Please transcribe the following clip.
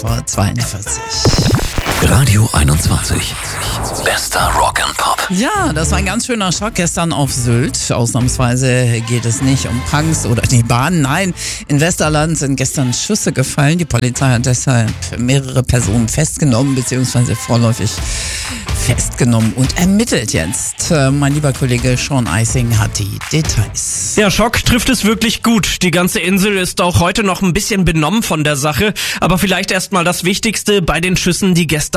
42. Radio 21. Bester Rock and Pop. Ja, das war ein ganz schöner Schock gestern auf Sylt. Ausnahmsweise geht es nicht um Punks oder die Bahn. Nein, in Westerland sind gestern Schüsse gefallen. Die Polizei hat deshalb mehrere Personen festgenommen bzw. vorläufig festgenommen und ermittelt jetzt. Mein lieber Kollege Sean Eising hat die Details. Ja, Schock trifft es wirklich gut. Die ganze Insel ist auch heute noch ein bisschen benommen von der Sache. Aber vielleicht erstmal das Wichtigste bei den Schüssen, die gestern